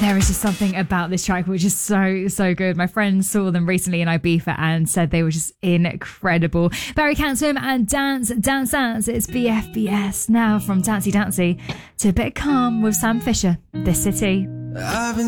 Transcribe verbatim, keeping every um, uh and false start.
there is just something about this track which is so, so good. My friends saw them recently in Ibiza and said they were just incredible. Barry Cansom and Dance, Dance, Dance. It's B F B S now from Dancey Dancey to a bit of calm with Sam Fisher, This City. I've been